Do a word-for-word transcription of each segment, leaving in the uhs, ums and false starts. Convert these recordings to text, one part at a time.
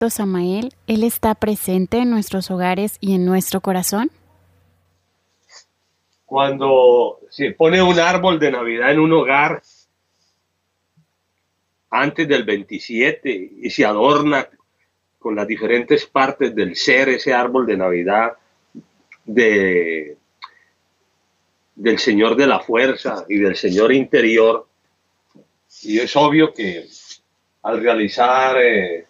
Samael, ¿Él está presente en nuestros hogares y en nuestro corazón? Cuando se pone un árbol de Navidad en un hogar antes del veintisiete y se adorna con las diferentes partes del ser, ese árbol de Navidad de, del Señor de la fuerza y del Señor interior, y es obvio que al realizar eh,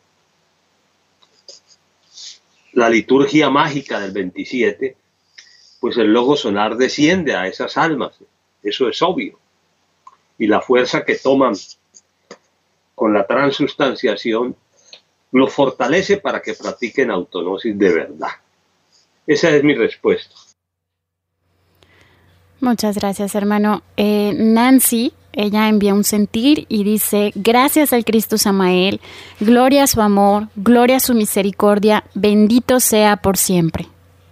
la liturgia mágica del veintisiete, pues el Logo Solar desciende a esas almas, eso es obvio, y la fuerza que toman con la transustanciación lo fortalece para que practiquen autonosis de verdad. Esa es mi respuesta. Muchas gracias, hermano. Eh, Nancy, ella envía un sentir y dice: gracias al Cristo Samael, gloria a su amor, gloria a su misericordia, bendito sea por siempre.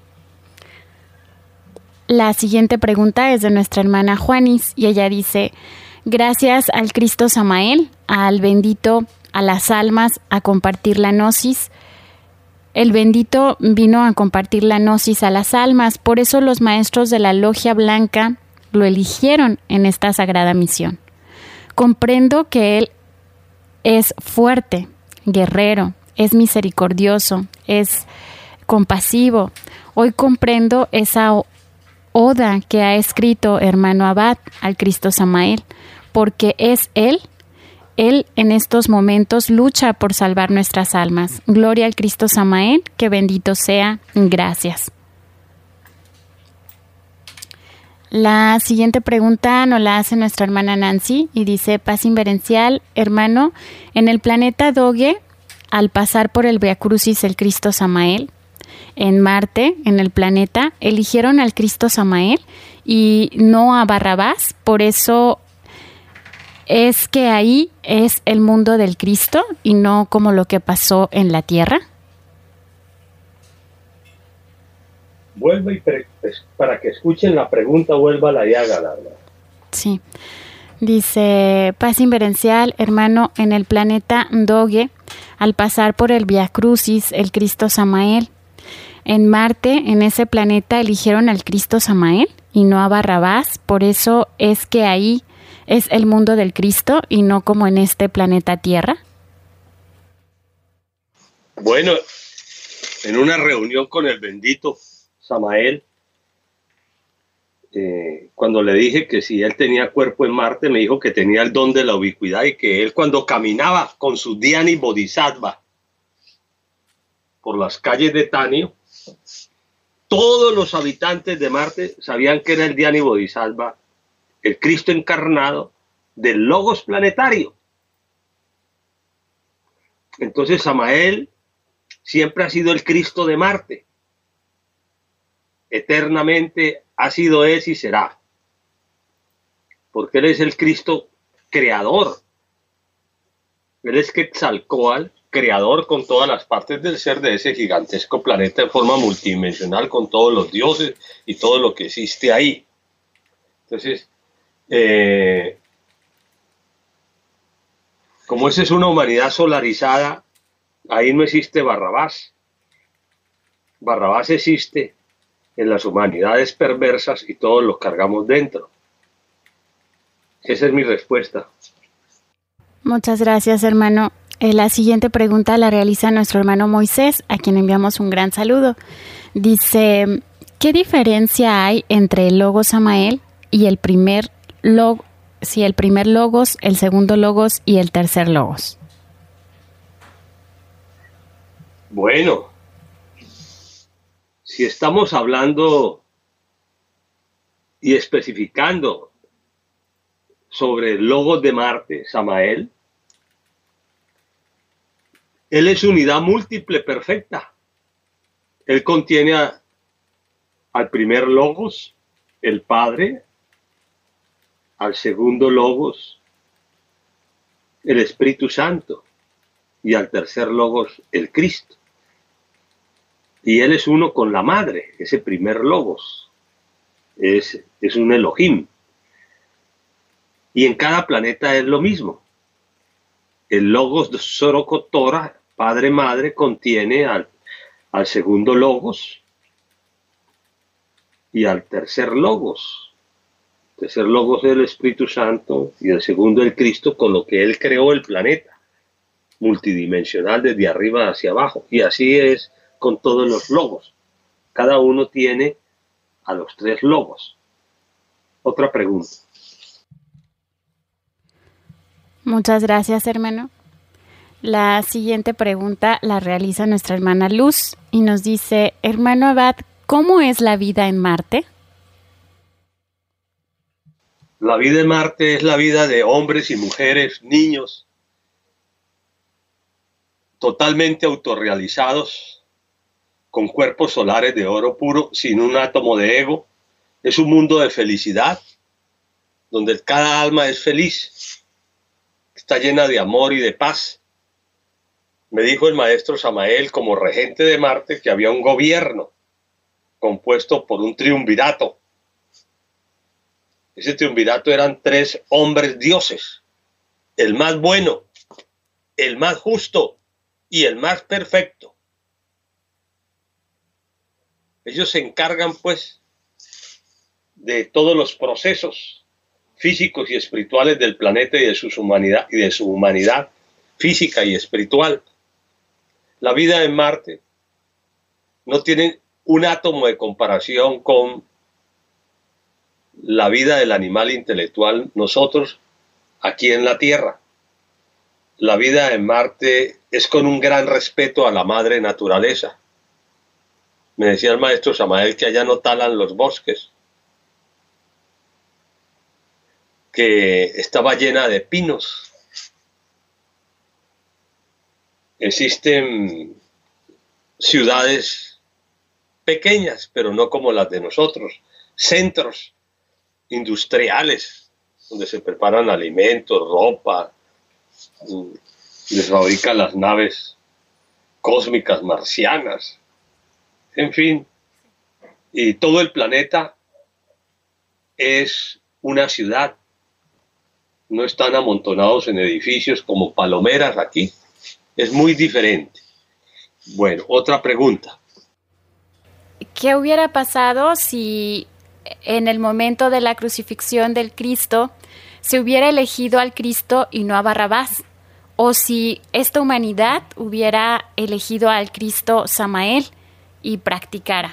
La siguiente pregunta es de nuestra hermana Juanis y ella dice: gracias al Cristo Samael, al bendito, a las almas, a compartir la gnosis. El bendito vino a compartir la gnosis a las almas, por eso los maestros de la Logia Blanca lo eligieron en esta sagrada misión. Comprendo que Él es fuerte, guerrero, es misericordioso, es compasivo. Hoy comprendo esa oda que ha escrito hermano Abad al Cristo Samael, porque es Él. Él en estos momentos lucha por salvar nuestras almas. Gloria al Cristo Samael, que bendito sea. Gracias. La siguiente pregunta nos la hace nuestra hermana Nancy y dice: paz inverencial, hermano, en el planeta Doge, al pasar por el Via Crucis el Cristo Samael, en Marte, en el planeta, eligieron al Cristo Samael y no a Barrabás, por eso es que ahí es el mundo del Cristo y no como lo que pasó en la tierra. Vuelva y pre- para que escuchen la pregunta, vuelva a la llaga, la verdad. Sí. Dice: paz inverencial, hermano, en el planeta Doge, al pasar por el Via Crucis, el Cristo Samael. En Marte, en ese planeta, eligieron al Cristo Samael y no a Barrabás, por eso es que ahí es el mundo del Cristo y no como en este planeta Tierra. Bueno, en una reunión con el bendito Samael, eh, cuando le dije que si él tenía cuerpo en Marte, me dijo que tenía el don de la ubicuidad y que él, cuando caminaba con su Dhyani Bodhisattva por las calles de Tanio, todos los habitantes de Marte sabían que era el Dhyani Bodhisattva, el Cristo encarnado del Logos planetario. Entonces Samael siempre ha sido el Cristo de Marte. Eternamente ha sido, es y será. Porque Él es el Cristo creador. Él es Quetzalcóatl, creador con todas las partes del ser de ese gigantesco planeta en forma multidimensional, con todos los dioses y todo lo que existe ahí. Entonces, eh, como esa es una humanidad solarizada, ahí no existe Barrabás. Barrabás existe en las humanidades perversas y todos los cargamos dentro. Esa es mi respuesta. Muchas gracias, hermano. Eh, la siguiente pregunta la realiza nuestro hermano Moisés, a quien enviamos un gran saludo. Dice: ¿qué diferencia hay entre el Logos Samael y el primer log si el primer Logos, el segundo Logos y el tercer Logos? Bueno, si estamos hablando y especificando sobre el Logos de Marte, Samael, él es unidad múltiple perfecta. Él contiene a, al primer Logos, el Padre, al segundo Logos, el Espíritu Santo, y al tercer Logos, el Cristo. Y él es uno con la Madre, ese primer Logos. Es, es un Elohim. Y en cada planeta es lo mismo. El Logos de Sorocotora Padre Madre contiene al, al segundo Logos y al tercer Logos. El tercer Logos es el Espíritu Santo y el segundo el Cristo, con lo que Él creó el planeta multidimensional desde arriba hacia abajo. Y así es con todos los Logos. Cada uno tiene a los tres Logos. Otra pregunta. Muchas gracias, hermano. La siguiente pregunta la realiza nuestra hermana Luz y nos dice: hermano Abad, ¿cómo es la vida en Marte? La vida en Marte es la vida de hombres y mujeres, niños, totalmente autorrealizados, con cuerpos solares de oro puro, sin un átomo de ego. Es un mundo de felicidad, donde cada alma es feliz, está llena de amor y de paz. Me dijo el maestro Samael, como regente de Marte, que había un gobierno compuesto por un triunvirato. Ese triunvirato eran tres hombres dioses: el más bueno, el más justo y el más perfecto. Ellos se encargan, pues, de todos los procesos físicos y espirituales del planeta y de su humanidad, y de su humanidad física y espiritual. La vida en Marte no tiene un átomo de comparación con la vida del animal intelectual, nosotros aquí en la Tierra. La vida en Marte es con un gran respeto a la madre naturaleza. Me decía el maestro Samael que allá no talan los bosques, que estaba llena de pinos. Existen ciudades pequeñas, pero no como las de nosotros, centros industriales, donde se preparan alimentos, ropa, les fabrican las naves cósmicas marcianas, en fin, y todo el planeta es una ciudad. No están amontonados en edificios como palomeras aquí. Es muy diferente. Bueno, otra pregunta. ¿Qué hubiera pasado si en el momento de la crucifixión del Cristo se hubiera elegido al Cristo y no a Barrabás? O si esta humanidad hubiera elegido al Cristo Samael y practicara.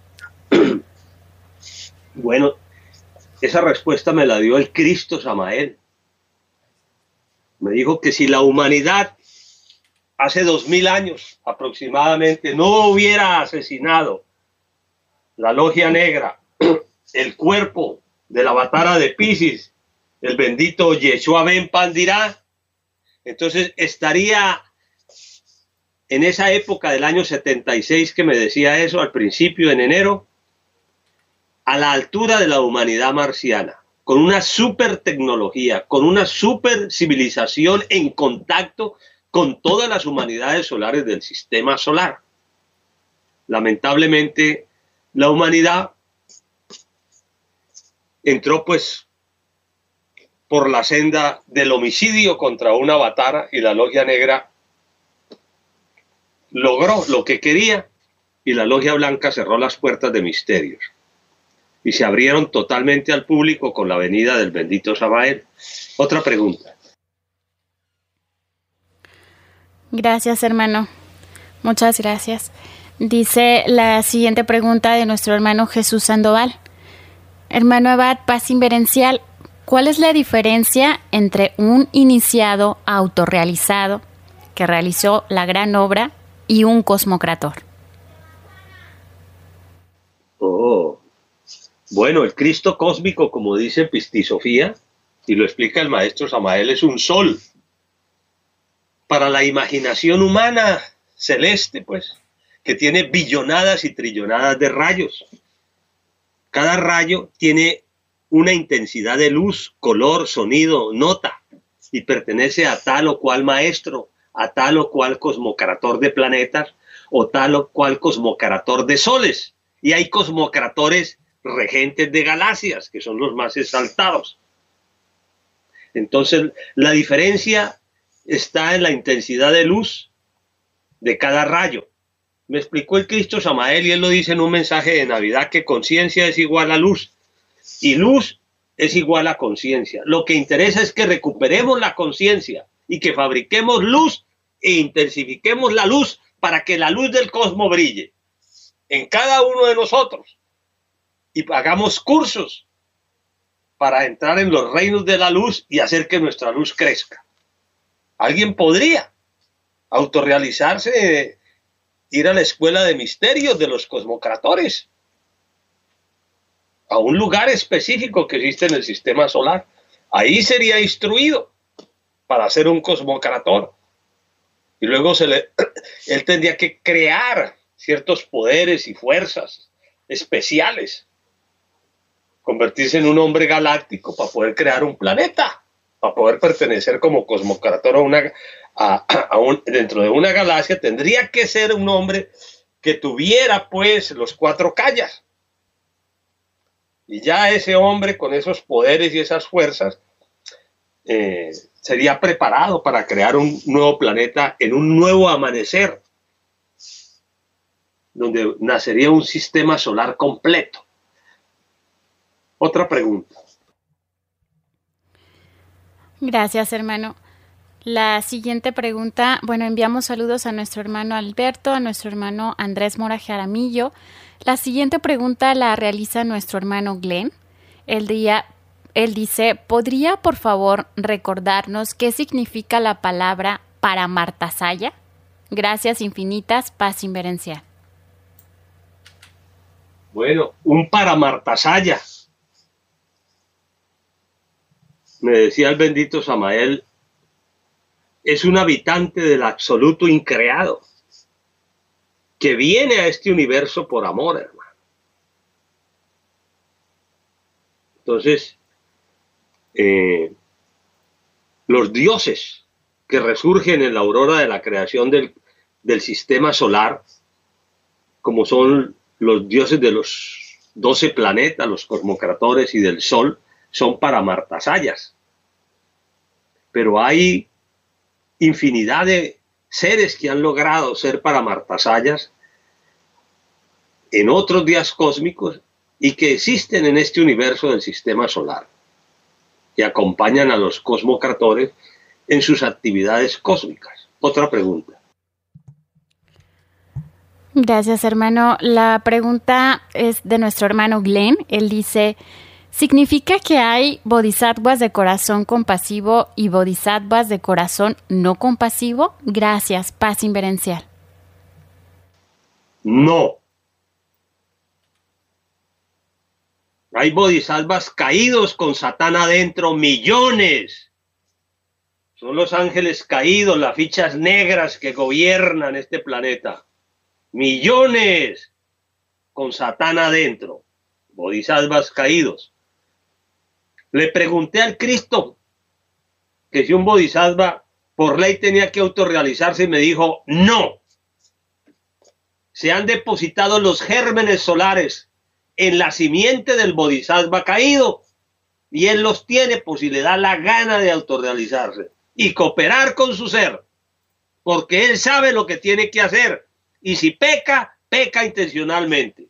Bueno, esa respuesta me la dio el Cristo Samael. Me dijo que si la humanidad hace dos mil años aproximadamente no hubiera asesinado la Logia Negra, el cuerpo de la Avatara de Piscis, el bendito Yeshua Ben Pandirá, entonces estaría en esa época del año setenta y seis que me decía eso al principio, en enero, a la altura de la humanidad marciana, con una super tecnología, con una super civilización en contacto con todas las humanidades solares del sistema solar. Lamentablemente, la humanidad entró pues por la senda del homicidio contra una avatara y la Logia Negra logró lo que quería y la Logia Blanca cerró las puertas de misterios y se abrieron totalmente al público con la venida del bendito Samael. Otra pregunta. Gracias, hermano. Muchas gracias. Dice la siguiente pregunta de nuestro hermano Jesús Sandoval. Hermano Abad, paz inverencial, ¿cuál es la diferencia entre un iniciado autorrealizado que realizó la gran obra y un cosmocrator? Oh, bueno, el Cristo cósmico, como dice Pistisofía, y lo explica el maestro Samael, es un sol. Para la imaginación humana celeste, pues, que tiene billonadas y trillonadas de rayos. Cada rayo tiene una intensidad de luz, color, sonido, nota, y pertenece a tal o cual maestro, a tal o cual cosmocrator de planetas, o tal o cual cosmocrator de soles. Y hay cosmocratores regentes de galaxias, que son los más exaltados. Entonces, la diferencia está en la intensidad de luz de cada rayo. Me explicó el Cristo Samael y él lo dice en un mensaje de Navidad, que conciencia es igual a luz y luz es igual a conciencia. Lo que interesa es que recuperemos la conciencia y que fabriquemos luz e intensifiquemos la luz para que la luz del cosmos brille en cada uno de nosotros y hagamos cursos para entrar en los reinos de la luz y hacer que nuestra luz crezca. Alguien podría autorrealizarse, ir a la escuela de misterios de los cosmocratores, a un lugar específico que existe en el sistema solar. Ahí sería instruido para ser un cosmocrator. Y luego se le, él tendría que crear ciertos poderes y fuerzas especiales, convertirse en un hombre galáctico para poder crear un planeta, para poder pertenecer como cosmocrator a una, a, a un, dentro de una galaxia. Tendría que ser un hombre que tuviera pues los cuatro kayas. Y ya ese hombre con esos poderes y esas fuerzas eh, sería preparado para crear un nuevo planeta en un nuevo amanecer, donde nacería un sistema solar completo. Otra pregunta. Gracias, hermano. La siguiente pregunta, bueno, enviamos saludos a nuestro hermano Alberto, a nuestro hermano Andrés Mora Jaramillo. La siguiente pregunta la realiza nuestro hermano Glenn. Él, día, él dice, ¿podría por favor recordarnos qué significa la palabra paramartasaya? Gracias infinitas, paz inverencial. Bueno, un paramartasaya. Me decía el bendito Samael, es un habitante del absoluto increado que viene a este universo por amor, hermano. Entonces, eh, los dioses que resurgen en la aurora de la creación del, del sistema solar, como son los dioses de los doce planetas, los cosmocratores y del Sol, son paramartasayas. Pero hay infinidad de seres que han logrado ser paramartasayas en otros días cósmicos y que existen en este universo del sistema solar, que acompañan a los cosmocratores en sus actividades cósmicas. Otra pregunta. Gracias, hermano. La pregunta es de nuestro hermano Glenn. Él dice, ¿significa que hay bodhisattvas de corazón compasivo y bodhisattvas de corazón no compasivo? Gracias, paz inverencial. No. Hay bodhisattvas caídos con Satán adentro, millones. Son los ángeles caídos, las fichas negras que gobiernan este planeta. Millones con Satán adentro, bodhisattvas caídos. Le pregunté al Cristo que si un bodhisattva por ley tenía que autorrealizarse y me dijo no. Se han depositado los gérmenes solares en la simiente del bodhisattva caído y él los tiene pues si le da la gana de autorrealizarse y cooperar con su ser, porque él sabe lo que tiene que hacer y si peca, peca intencionalmente.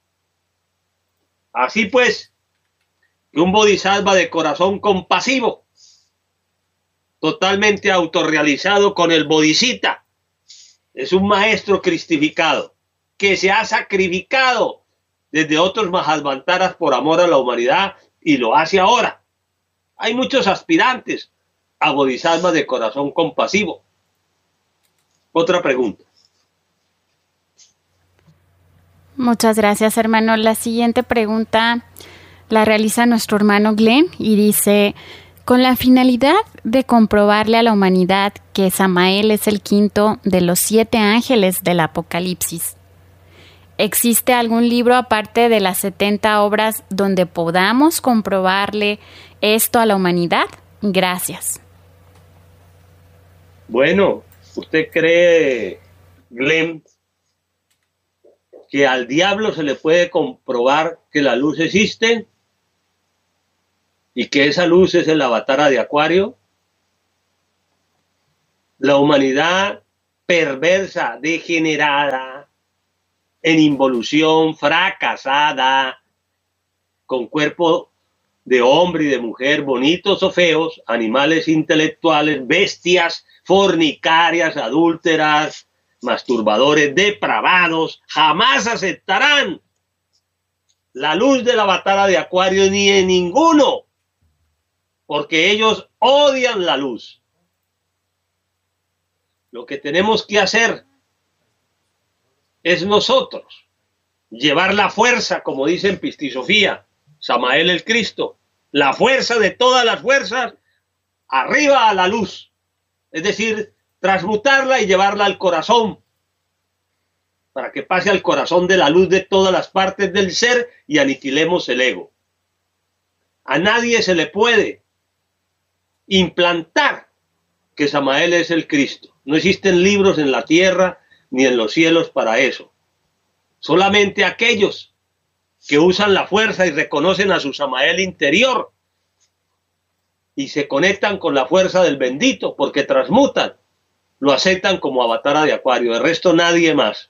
Así pues, que un bodhisattva de corazón compasivo, totalmente autorrealizado con el bodhisita, es un maestro cristificado que se ha sacrificado desde otros Mahasvantaras por amor a la humanidad y lo hace ahora. Hay muchos aspirantes a bodhisattvas de corazón compasivo. Otra pregunta. Muchas gracias, hermano. La siguiente pregunta la realiza nuestro hermano Glenn y dice, con la finalidad de comprobarle a la humanidad que Samael es el quinto de los siete ángeles del Apocalipsis, ¿existe algún libro aparte de las setenta obras donde podamos comprobarle esto a la humanidad? Gracias. Bueno, ¿usted cree, Glenn, que al diablo se le puede comprobar que la luz existe y que esa luz es el avatar de Acuario? La humanidad perversa, degenerada, en involución, fracasada, con cuerpo de hombre y de mujer, bonitos o feos, animales intelectuales, bestias, fornicarias, adúlteras, masturbadores, depravados, jamás aceptarán la luz del avatar de Acuario ni en ninguno, porque ellos odian la luz. Lo que tenemos que hacer es nosotros llevar la fuerza, como dice en Pistisofía Samael el Cristo, la fuerza de todas las fuerzas arriba a la luz, es decir, transmutarla y llevarla al corazón, para que pase al corazón de la luz de todas las partes del ser y aniquilemos el ego. A nadie se le puede implantar que Samael es el Cristo. No existen libros en la tierra ni en los cielos para eso. Solamente aquellos que usan la fuerza y reconocen a su Samael interior y se conectan con la fuerza del bendito, porque transmutan, lo aceptan como avatar de Acuario. De resto, nadie más.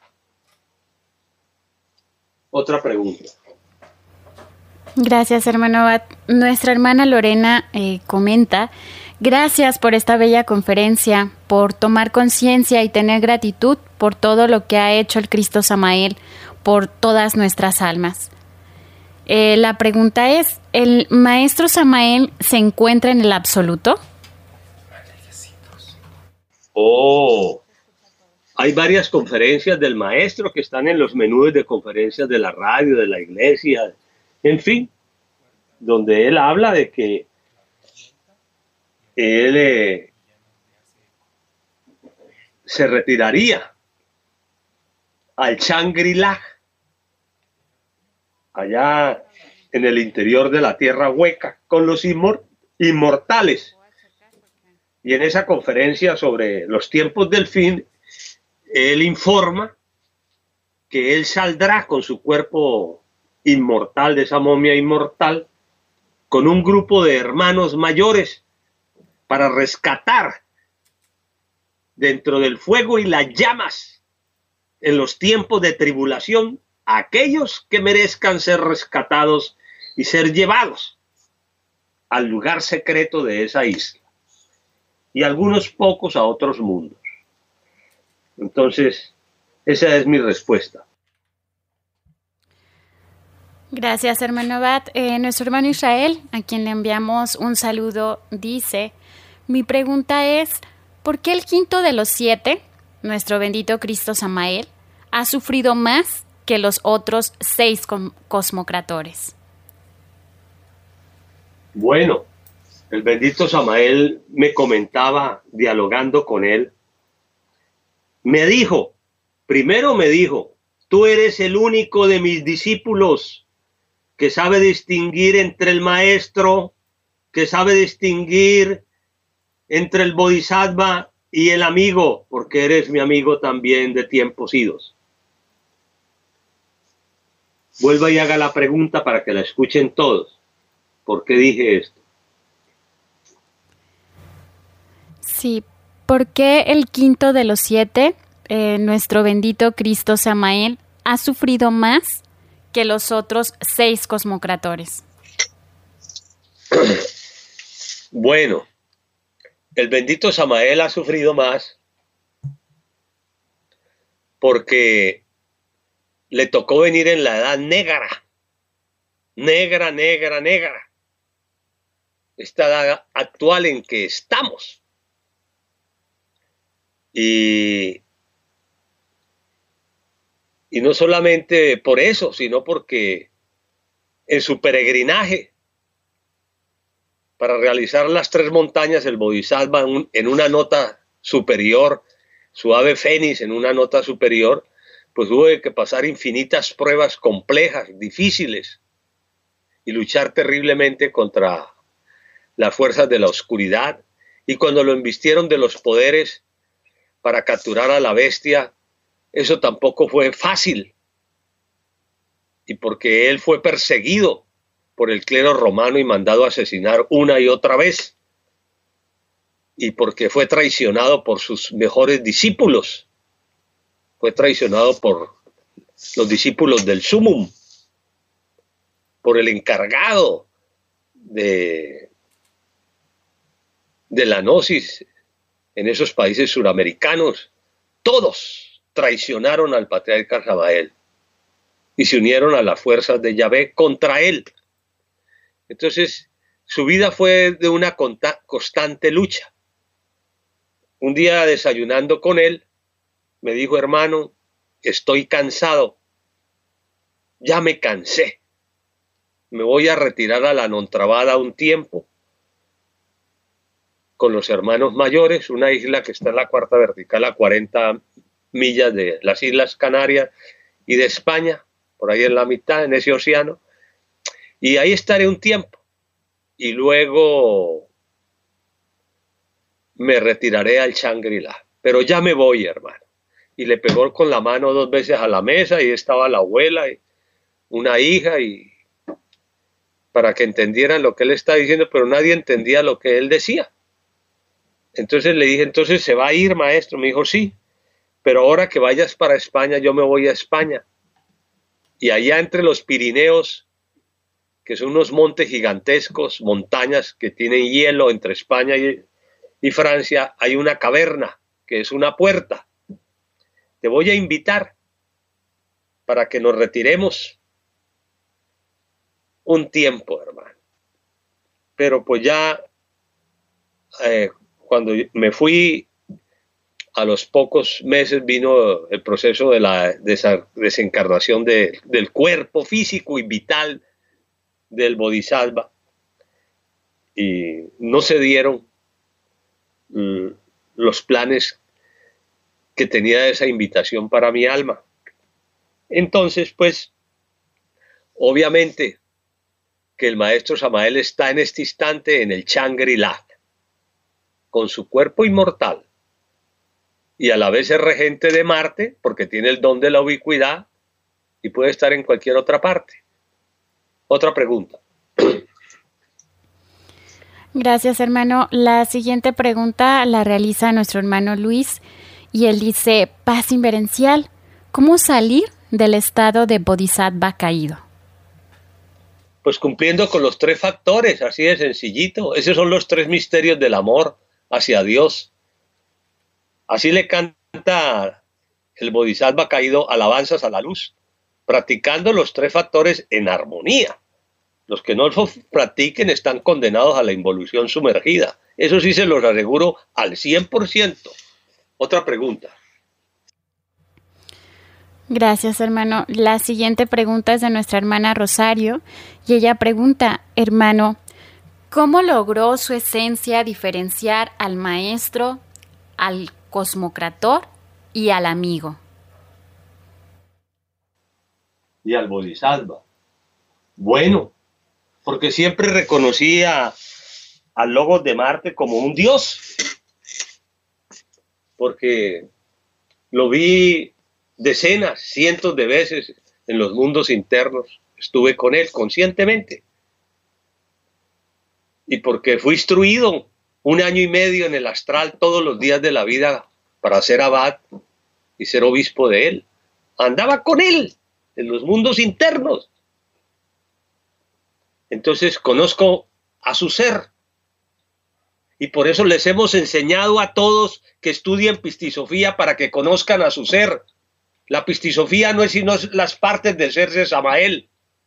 Otra pregunta. Gracias, hermano Bat. Nuestra hermana Lorena eh, comenta: gracias por esta bella conferencia, por tomar conciencia y tener gratitud por todo lo que ha hecho el Cristo Samael por todas nuestras almas. Eh, la pregunta es, ¿el maestro Samael se encuentra en el absoluto? Oh, hay varias conferencias del maestro que están en los menús de conferencias de la radio, de la iglesia, en fin, donde él habla de que él eh, se retiraría al Shangri-La, allá en el interior de la tierra hueca, con los inmor- inmortales. Y en esa conferencia sobre los tiempos del fin, él informa que él saldrá con su cuerpo inmortal, de esa momia inmortal, con un grupo de hermanos mayores para rescatar dentro del fuego y las llamas en los tiempos de tribulación a aquellos que merezcan ser rescatados y ser llevados al lugar secreto de esa isla, y algunos pocos a otros mundos. Entonces, esa es mi respuesta. Gracias, hermano Bat. Eh, nuestro hermano Israel, a quien le enviamos un saludo, dice: mi pregunta es, ¿por qué el quinto de los siete, nuestro bendito Cristo Samael, ha sufrido más que los otros seis cosmocratores? Bueno, el bendito Samael me comentaba, dialogando con él, me dijo, primero me dijo, tú eres el único de mis discípulos que sabe distinguir entre el maestro, que sabe distinguir entre el bodhisattva y el amigo, porque eres mi amigo también de tiempos idos. Vuelva y haga la pregunta para que la escuchen todos. ¿Por qué dije esto? Sí, ¿por qué el quinto de los siete, eh, nuestro bendito Cristo Samael, ha sufrido más que los otros seis cosmocratores? Bueno, el bendito Samael ha sufrido más porque le tocó venir en la edad negra, negra, negra, negra, esta edad actual en que estamos. Y, y no solamente por eso, sino porque en su peregrinaje para realizar las tres montañas, el Bodhisattva en una nota superior, su ave fénix en una nota superior, pues hubo que pasar infinitas pruebas complejas, difíciles, y luchar terriblemente contra las fuerzas de la oscuridad. Y cuando lo embistieron de los poderes para capturar a la bestia, eso tampoco fue fácil. Y porque él fue perseguido por el clero romano y mandado a asesinar una y otra vez. Y porque fue traicionado por sus mejores discípulos. fue traicionado por los discípulos del Sumum, por el encargado de, de la gnosis en esos países suramericanos. Todos traicionaron al patriarca Samael y se unieron a las fuerzas de Yahvé contra él. Entonces, su vida fue de una constante lucha. Un día, desayunando con él, me dijo: hermano, estoy cansado, ya me cansé, me voy a retirar a la Nontrabada un tiempo con los hermanos mayores, una isla que está en la cuarta vertical a cuarenta millas de las Islas Canarias y de España, por ahí en la mitad, en ese océano, y ahí estaré un tiempo y luego me retiraré al Shangri-La, pero ya me voy, hermano. Y le pegó con la mano dos veces a la mesa, y estaba la abuela y una hija, y para que entendieran lo que él está diciendo, pero nadie entendía lo que él decía. Entonces le dije: entonces se va a ir, maestro. Me dijo: sí, pero ahora que vayas para España, yo me voy a España. Y allá entre los Pirineos, que son unos montes gigantescos, montañas que tienen hielo entre España y, y Francia, hay una caverna que es una puerta. Te voy a invitar para que nos retiremos un tiempo, hermano. Pero pues ya, eh, cuando me fui, a los pocos meses vino el proceso de la desencarnación de, del cuerpo físico y vital del Bodhisattva, y no se dieron mm, los planes que tenía esa invitación para mi alma. Entonces, pues, obviamente que el maestro Samael está en este instante en el Shangri-La, con su cuerpo inmortal, y a la vez es regente de Marte, porque tiene el don de la ubicuidad, y puede estar en cualquier otra parte. Otra pregunta. Gracias, hermano. La siguiente pregunta la realiza nuestro hermano Luis, y él dice: paz inverencial, ¿cómo salir del estado de Bodhisattva caído? Pues cumpliendo con los tres factores, así de sencillito. Esos son los tres misterios del amor hacia Dios. Así le canta el Bodhisattva caído alabanzas a la luz, practicando los tres factores en armonía. Los que no los practiquen están condenados a la involución sumergida. Eso sí se los aseguro al cien por ciento. Otra pregunta. Gracias, hermano. La siguiente pregunta es de nuestra hermana Rosario, y ella pregunta: hermano, ¿cómo logró su esencia diferenciar al maestro, al cosmocrator y al amigo? Y al Bodhisattva. Bueno, porque siempre reconocía al Logos de Marte como un dios, porque lo vi decenas, cientos de veces en los mundos internos, estuve con él conscientemente, y porque fui instruido un año y medio en el astral todos los días de la vida para ser abad y ser obispo de él. Andaba con él en los mundos internos. Entonces conozco a su ser, y por eso les hemos enseñado a todos que estudien pistisofía, para que conozcan a su ser. La pistisofía no es sino las partes del ser de Samael.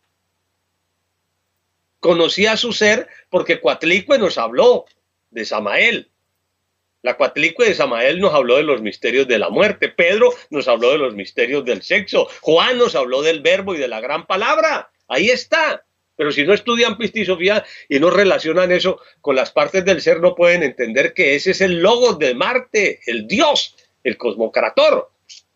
Conocí a su ser porque Coatlicue nos habló de Samael. La Coatlicue de Samael nos habló de los misterios de la muerte. Pedro nos habló de los misterios del sexo. Juan nos habló del verbo y de la gran palabra. Ahí está. Pero si no estudian pistisofía y no relacionan eso con las partes del ser, no pueden entender que ese es el logos de Marte, el Dios, el cosmocrator.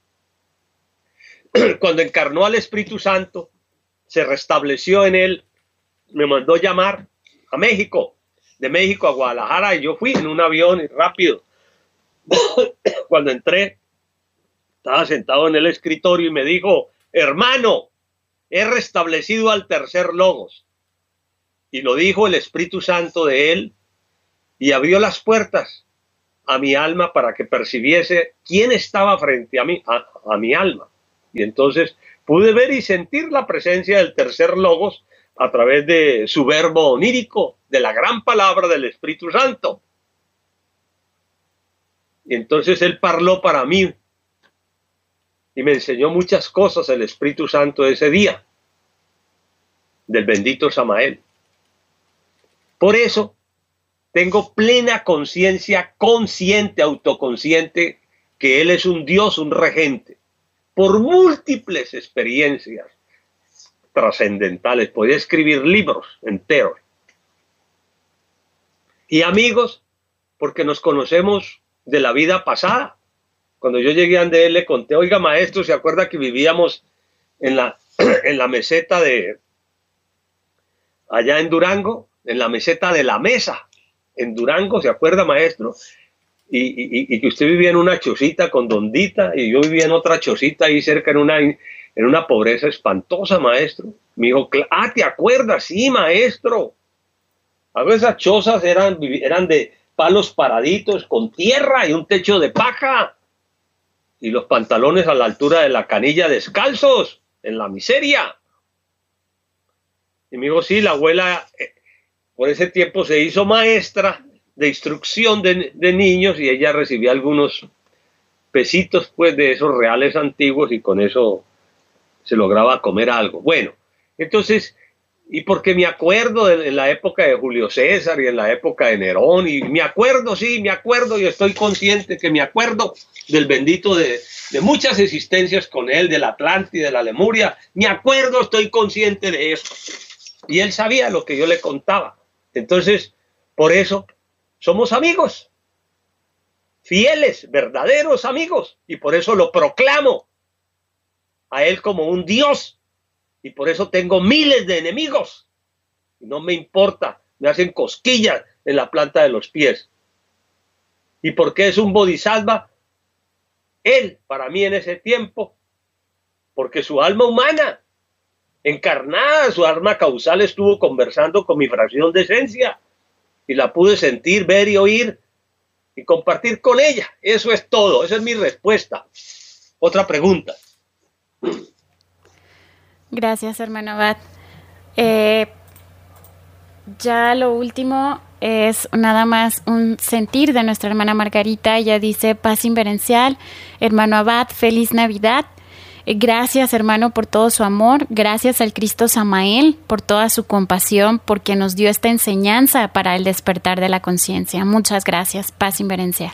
Cuando encarnó al Espíritu Santo, se restableció en él, me mandó llamar a México, de México a Guadalajara, y yo fui en un avión rápido. Cuando entré, estaba sentado en el escritorio y me dijo: hermano, he restablecido al tercer logos. Y lo dijo el Espíritu Santo de él, y abrió las puertas a mi alma para que percibiese quién estaba frente a mí, a, a mi alma. Y entonces pude ver y sentir la presencia del tercer logos a través de su verbo onírico, de la gran palabra del Espíritu Santo. Y entonces él parló para mí y me enseñó muchas cosas el Espíritu Santo ese día, del bendito Samael. Por eso tengo plena conciencia, consciente, autoconsciente, que él es un Dios, un regente, por múltiples experiencias trascendentales. Podía escribir libros enteros. Y amigos, porque nos conocemos de la vida pasada. Cuando yo llegué a donde él le conté, oiga maestro, ¿se acuerda que vivíamos en la, en la meseta de, allá en Durango? En la meseta de La Mesa, en Durango, ¿se acuerda maestro? Y, y, y que usted vivía en una chocita con Dondita y yo vivía en otra chocita ahí cerca en una, en una pobreza espantosa, maestro. Me dijo, ah, ¿te acuerdas? Sí, maestro. A veces esas chozas eran, eran de palos paraditos con tierra y un techo de paja. Y los pantalones a la altura de la canilla descalzos, en la miseria. Y me dijo, sí, la abuela eh, por ese tiempo se hizo maestra de instrucción de, de niños y ella recibía algunos pesitos pues de esos reales antiguos y con eso se lograba comer algo. Bueno, entonces, y porque me acuerdo de, en la época de Julio César y en la época de Nerón, y me acuerdo, sí, me acuerdo y estoy consciente que me acuerdo del bendito de, de muchas existencias con él, de la Atlántida, de la Lemuria, me acuerdo, estoy consciente de eso. Y él sabía lo que yo le contaba. Entonces, por eso somos amigos, fieles, verdaderos amigos, y por eso lo proclamo a él como un Dios, y por eso tengo miles de enemigos, y no me importa, me hacen cosquillas en la planta de los pies. ¿Y por qué es un bodhisattva? Él, para mí en ese tiempo, porque su alma humana, encarnada, su alma causal estuvo conversando con mi fracción de esencia y la pude sentir, ver y oír y compartir con ella. Eso es todo, esa es mi respuesta. Otra pregunta. Gracias, hermano Abad. Eh, ya lo último es nada más un sentir de nuestra hermana Margarita. Ella dice, paz inverencial, hermano Abad, feliz Navidad. Gracias, hermano, por todo su amor. Gracias al Cristo Samael por toda su compasión, porque nos dio esta enseñanza para el despertar de la conciencia. Muchas gracias. Paz inverencial.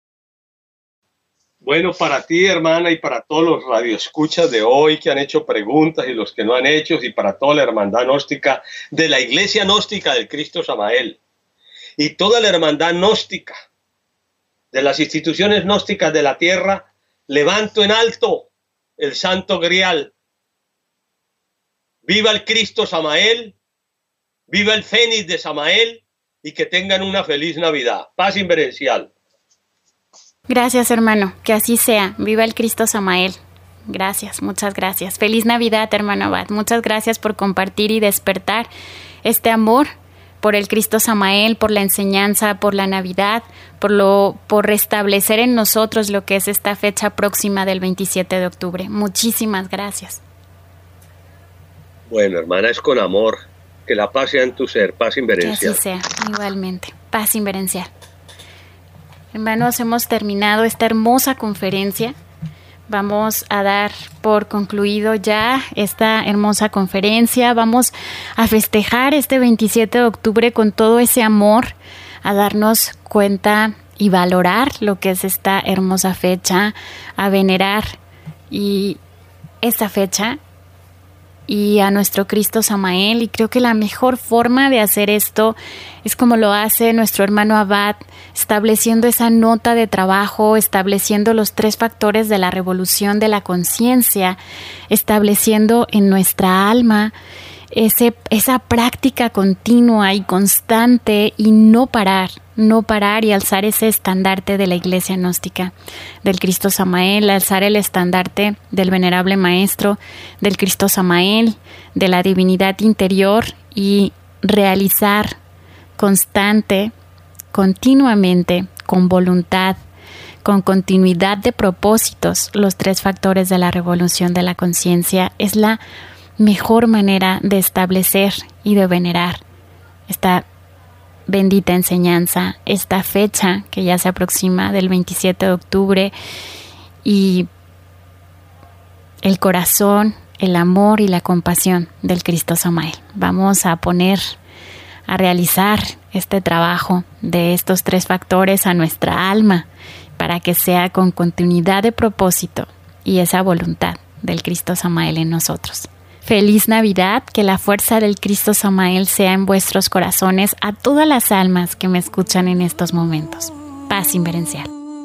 Bueno, para ti, hermana, y para todos los radioescuchas de hoy que han hecho preguntas y los que no han hecho, y para toda la hermandad gnóstica de la Iglesia Gnóstica del Cristo Samael y toda la hermandad gnóstica de las instituciones gnósticas de la tierra, levanto en alto el Santo Grial. Viva el Cristo Samael, viva el Fénix de Samael y que tengan una feliz Navidad. Paz inverencial. Gracias, hermano, que así sea. Viva el Cristo Samael. Gracias, muchas gracias. Feliz Navidad, hermano Abad. Muchas gracias por compartir y despertar este amor por el Cristo Samael, por la enseñanza, por la Navidad, por lo, por restablecer en nosotros lo que es esta fecha próxima del veintisiete de octubre. Muchísimas gracias. Bueno, hermana, es con amor. Que la paz sea en tu ser, paz inverencial. Que así sea, igualmente. Paz inverencial. Hermanos, hemos terminado esta hermosa conferencia. Vamos a dar por concluido ya esta hermosa conferencia. Vamos a festejar este veintisiete de octubre con todo ese amor, a darnos cuenta y valorar lo que es esta hermosa fecha, a venerar y esta fecha y a nuestro Cristo Samael. Y creo que la mejor forma de hacer esto es como lo hace nuestro hermano Abad, estableciendo esa nota de trabajo, estableciendo los tres factores de la revolución de la conciencia, estableciendo en nuestra alma ese, esa práctica continua y constante y no parar, no parar y alzar ese estandarte de la Iglesia Gnóstica, del Cristo Samael, alzar el estandarte del venerable Maestro, del Cristo Samael, de la divinidad interior y realizar constante, continuamente, con voluntad, con continuidad de propósitos, los tres factores de la revolución de la conciencia, es la mejor manera de establecer y de venerar esta bendita enseñanza, esta fecha que ya se aproxima del veintisiete de octubre, y el corazón, el amor y la compasión del Cristo Samael. Vamos a poner, a realizar este trabajo de estos tres factores a nuestra alma para que sea con continuidad de propósito y esa voluntad del Cristo Samael en nosotros. Feliz Navidad, que la fuerza del Cristo Samael sea en vuestros corazones a todas las almas que me escuchan en estos momentos. Paz inverencial.